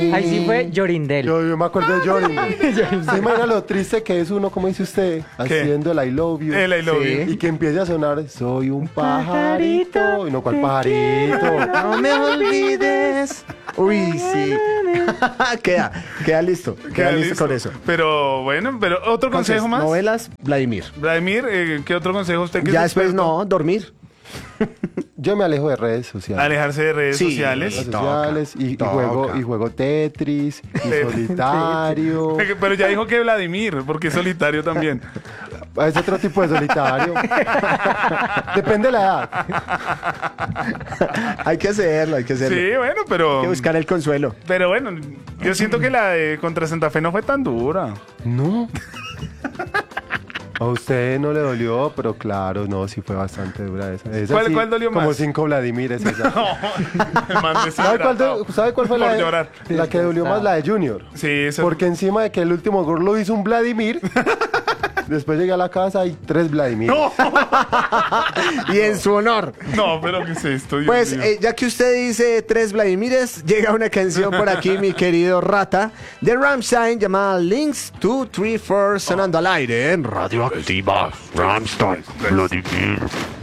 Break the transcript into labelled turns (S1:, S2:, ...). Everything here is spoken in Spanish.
S1: Ahí sí fue Jorindel.
S2: Yo me acuerdo de Jorindel. ¿Se imagina lo triste que es uno, como dice usted, haciendo el I love you?
S3: El I love you.
S2: Y que empiece a sonar, soy un pajarito. Y no, ¿cuál pajarito?
S4: No me olvides. Uy, sí. Queda listo. Queda listo con eso.
S3: Pero bueno, pero otro consejo más.
S4: Novelas, Vladimir.
S3: Vladimir, ¿qué otro consejo usted que
S4: Ya
S3: es
S4: después
S3: experto?
S4: no, dormir.
S2: Yo me alejo de redes sociales.
S3: Alejarse de redes
S4: Sí.
S3: sociales.
S2: Redes
S4: Toca,
S2: sociales y
S4: toca.
S2: juego Tetris y solitario.
S3: Pero ya dijo que Vladimir, porque es solitario también.
S2: Es otro tipo de solitario. Depende de la edad.
S4: Hay que hacerlo.
S3: Sí, bueno, pero.
S4: Hay que buscar el consuelo.
S3: Pero bueno, yo siento que la de contra Santa Fe no fue tan dura.
S2: No. A usted no le dolió, pero claro, no, sí fue bastante dura esa. Esa
S3: ¿Cuál-
S2: sí,
S3: cuál dolió
S2: como
S3: más?
S2: 5 Vladimires. Esa.
S3: El man
S2: ¿Sabe
S3: deshidratado.
S2: cuál fue
S3: Por llorar.
S2: la que dolió más? La de Junior.
S3: Sí, eso.
S2: Porque encima de que el último gol lo hizo un Vladimir, después llegué a la casa y 3 Vladimir.
S4: Y en su honor.
S3: No, pero ¿qué es esto? Dios
S4: Pues
S3: mío.
S4: ya que usted dice 3 Vladimires, llega una canción por aquí, mi querido Rata, de Rammstein llamada Links 2, 3, 4, sonando al aire en Radioactiva Rammstein. Vladimir.